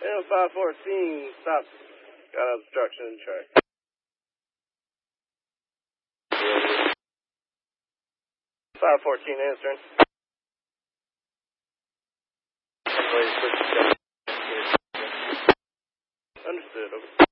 And 514, stop. Got obstruction in track. 514 answering. Understood.